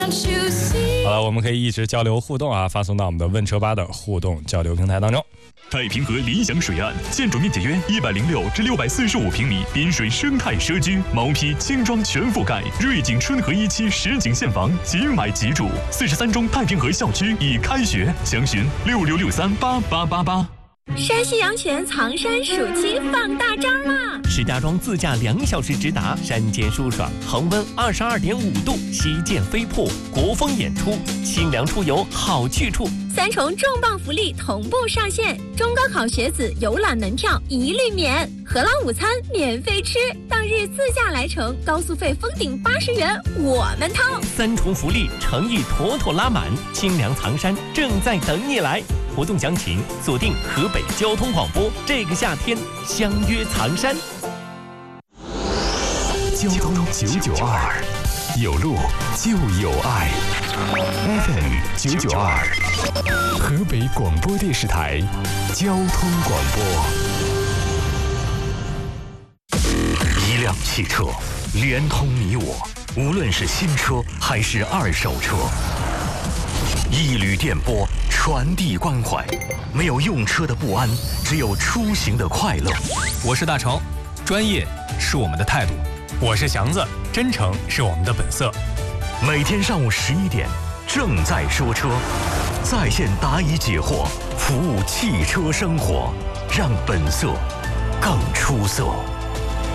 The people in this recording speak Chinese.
好了，我们可以一直交流互动啊，发送到我们的问车吧的互动交流平台当中。 太平河理想水岸，建筑面积约106至645平米，滨水生态社区，毛坯轻装全覆盖，瑞景春和1期实景现房，即买即住。43中太平河校区已开学，详询66638888。 山西阳泉藏山暑期放大招啦！ 石家庄自驾2小时直达，山间舒爽，恒温22.5度，旗舰飞瀑，国风演出，清凉出游好去处。 3重重磅福利同步上线，中高考学子游览门票一律免，荷兰午餐免费吃，当日自驾来程高速费封顶80元，我们掏。 3重福利诚意妥妥拉满，清凉藏山正在等你来。活动详情锁定河北交通广播，这个夏天相约藏山。 交通992，有路就有爱。FM 992，河北广播电视台交通广播。 一辆汽车连通你我，无论是新车还是二手车。一缕电波传递关怀，没有用车的不安，只有出行的快乐。 我是大成，专业是我们的态度；我是祥子，真诚是我们的本色。 每天上午11点，正在说车，在线答疑解惑，服务汽车生活，让本色更出色。